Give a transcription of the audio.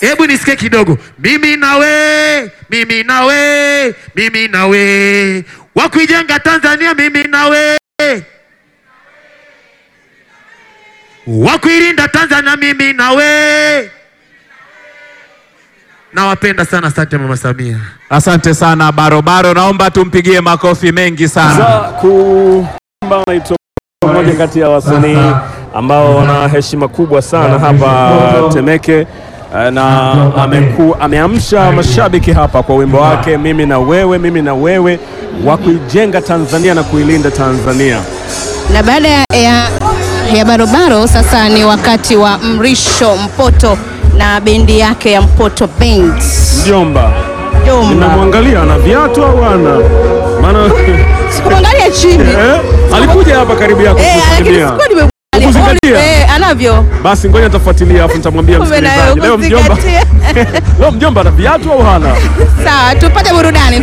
Hebu nisikie kidogo. Mimi nawe, mimi nawe, mimi nawe, wa kuijenga Tanzania, mimi nawe, wa kuilinda Tanzania, mimi nawe. Nawapenda sana, asante Mama Samia. Asante sana Barobaro, naomba tumpigie makofi mengi sana. Kuimba anaitwa mmoja kati ya wasanii ambao wana heshima kubwa sana hapa Temeke, na ameamsha mashabiki hapa kwa wimbo wake mimi na wewe, mimi na wewe, wa kuijenga Tanzania na kuilinda Tanzania. Na baada ya Barobaro sasa ni wakati wa Mrisho Mpoto na bendi yake ya Mpoto Band. Mjomba. Ninamwangalia ana viatu au ana? Maana sikumwangalia chini. Alikuja hapa karibu yako kukusikia. Anavyo. Basi ngoja nitafuatilia afu nitamwambia msikilizaji. Leo mjomba ana viatu au hana? Sawa, tupate burudani.